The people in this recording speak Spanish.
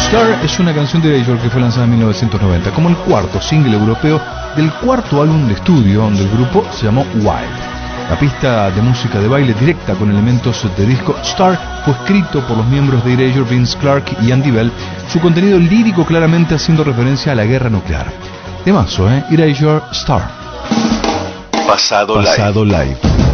Star es una canción de Erasure que fue lanzada en 1990 como el cuarto single europeo del cuarto álbum de estudio del grupo, se llamó Wild. La pista de música de baile directa con elementos de disco Star fue escrito por los miembros de Erasure, Vince Clarke y Andy Bell, su contenido lírico claramente haciendo referencia a la guerra nuclear. Temazo, Erasure, Star. Pasado Live.